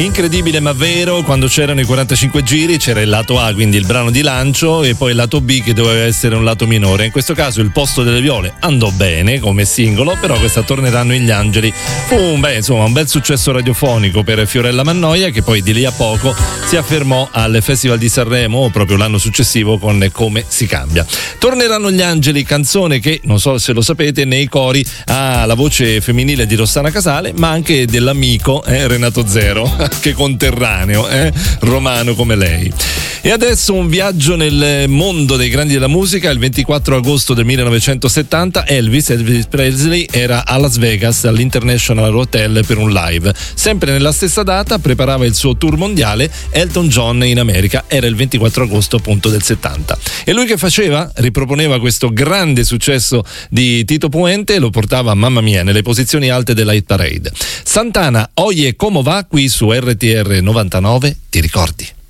Incredibile ma vero, quando c'erano i 45 giri c'era il lato A, quindi il brano di lancio, e poi il lato B che doveva essere un lato minore. In questo caso Il posto delle viole andò bene come singolo, però questa Torneranno gli angeli fu un bel successo radiofonico per Fiorella Mannoia, che poi di lì a poco si affermò al Festival di Sanremo proprio l'anno successivo con Come si cambia. Torneranno gli angeli, canzone che, non so se lo sapete, nei cori ha la voce femminile di Rossana Casale, ma anche dell'amico Renato Zero, che conterraneo, romano come lei. E adesso un viaggio nel mondo dei grandi della musica. Il 24 agosto del 1970 Elvis Presley era a Las Vegas all'International Hotel per un live. Sempre nella stessa data preparava il suo tour mondiale Elton John in America, era il 24 agosto appunto del 70. E lui che faceva? Riproponeva questo grande successo di Tito Puente e lo portava, mamma mia, nelle posizioni alte della hit parade. Santana, Oye como va, qui su RTR 99, ti ricordi?